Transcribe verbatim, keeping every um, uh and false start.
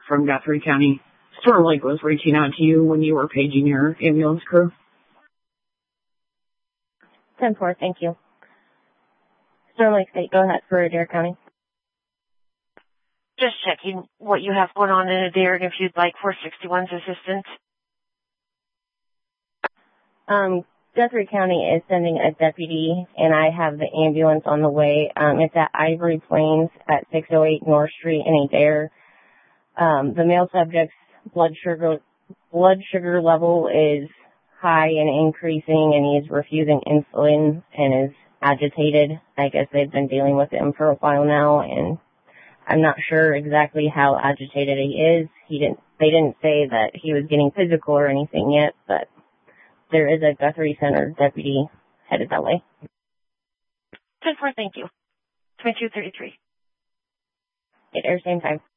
from Guthrie County. Storm Lake was reaching out to you when you were paging your ambulance crew. ten four, thank you. Storm Lake State, go ahead for Adair County. Just checking what you have going on in Adair and if you'd like four sixty-one's assistance. Um, Guthrie County is sending a deputy, and I have the ambulance on the way. Um, it's at Ivory Plains at six oh eight North Street in Adair. Um, the male subject's blood sugar blood sugar level is high and increasing, and he is refusing insulin and is agitated. I guess they've been dealing with him for a while now, and I'm not sure exactly how agitated he is. He didn't. They didn't say that he was getting physical or anything yet, but there is a Guthrie Center deputy headed that way. ten four, thank you. twenty-two thirty-three. It airs same time.